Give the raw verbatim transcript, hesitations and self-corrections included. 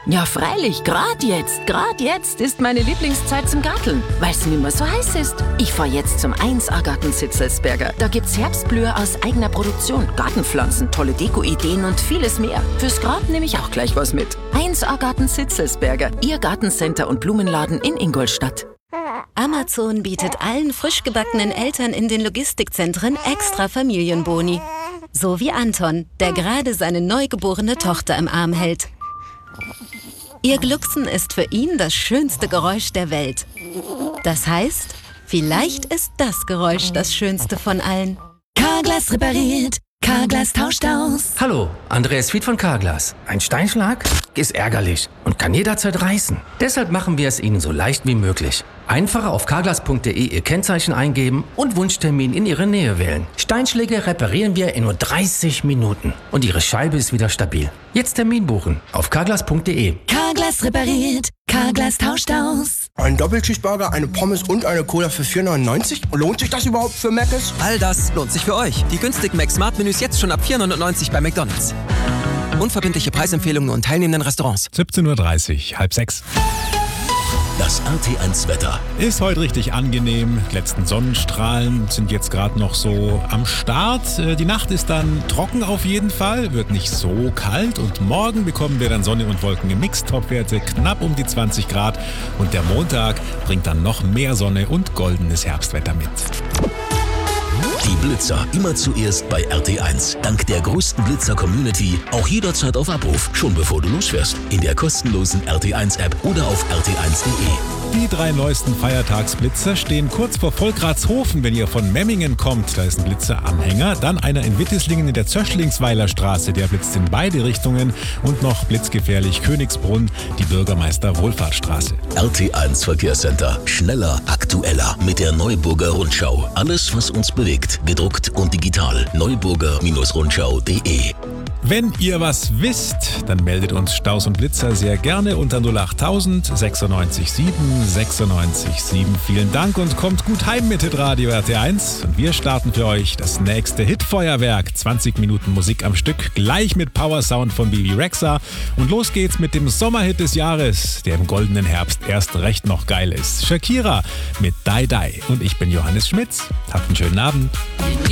Ja, freilich, grad jetzt, grad jetzt ist meine Lieblingszeit zum Garteln, weil es nimmer so heiß ist. Ich fahr jetzt zum eins A Garten Sitzelsberger. Da gibt's Herbstblüher aus eigener Produktion, Gartenpflanzen, tolle Deko-Ideen und vieles mehr. Fürs Grad nehme ich auch gleich was mit. eins A Garten Sitzelsberger, Ihr Gartencenter und Blumenladen in Ingolstadt. Amazon bietet allen frisch gebackenen Eltern in den Logistikzentren extra Familienboni. So wie Anton, der gerade seine neugeborene Tochter im Arm hält. Ihr Glucksen ist für ihn das schönste Geräusch der Welt. Das heißt, vielleicht ist das Geräusch das schönste von allen. Carglass repariert, Carglass tauscht aus. Hallo, Andreas Fied von Carglass. Ein Steinschlag ist ärgerlich und kann jederzeit reißen. Deshalb machen wir es Ihnen so leicht wie möglich. Einfach auf carglass punkt de Ihr Kennzeichen eingeben und Wunschtermin in Ihre Nähe wählen. Steinschläge reparieren wir in nur dreißig Minuten und Ihre Scheibe ist wieder stabil. Jetzt Termin buchen auf carglass punkt de. Carglass repariert, Carglass tauscht aus. Ein Doppelcheeseburger, eine Pommes und eine Cola für vier neunundneunzig? Lohnt sich das überhaupt für Mc's? All das lohnt sich für euch. Die günstigen Mac-Smart-Menüs jetzt schon ab vier neunundneunzig bei McDonald's. Unverbindliche Preisempfehlungen nur in teilnehmenden Restaurants. siebzehn Uhr dreißig, halb sechs. Das R T eins Wetter. Ist heute richtig angenehm. Die letzten Sonnenstrahlen sind jetzt gerade noch so am Start. Die Nacht ist dann trocken auf jeden Fall, wird nicht so kalt. Und morgen bekommen wir dann Sonne und Wolken im Mix. Topwerte knapp um die zwanzig Grad. Und der Montag bringt dann noch mehr Sonne und goldenes Herbstwetter mit. Die Blitzer immer zuerst bei R T eins. Dank der größten Blitzer-Community auch jederzeit auf Abruf, schon bevor du losfährst. In der kostenlosen R T eins App oder auf r t eins punkt de. Die drei neuesten Feiertagsblitzer stehen kurz vor Volkratshofen, wenn ihr von Memmingen kommt. Da ist ein Blitzeranhänger. Dann einer in Wittislingen in der Zöschlingsweiler Straße. Der blitzt in beide Richtungen. Und noch blitzgefährlich Königsbrunn, die Bürgermeister-Wohlfahrtsstraße. R T eins Verkehrscenter. Schneller, aktueller mit der Neuburger Rundschau. Alles, was uns bewegt. Gedruckt und digital. neuburger Rundschau punkt de. Wenn ihr was wisst, dann meldet uns Staus und Blitzer sehr gerne unter null acht tausend sechsundneunzig sieben sechsundneunzig sieben. Vielen Dank und kommt gut heim mit Hitradio R T eins. Und wir starten für euch das nächste Hitfeuerwerk. zwanzig Minuten Musik am Stück, gleich mit Powersound von Bibi Rexha. Und los geht's mit dem Sommerhit des Jahres, der im goldenen Herbst erst recht noch geil ist. Shakira mit Die Die. Und ich bin Johannes Schmitz. Habt einen schönen Abend.